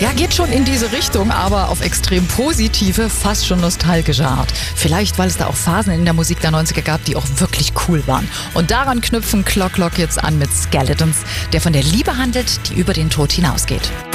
Ja, geht schon in diese Richtung, aber auf extrem positive, fast schon nostalgische Art. Vielleicht, weil es da auch Phasen in der Musik der 90er gab, die auch wirklich cool waren. Und daran knüpfen Clock Clock jetzt an mit Skeletons, der von der Liebe handelt, die über den Tod hinausgeht.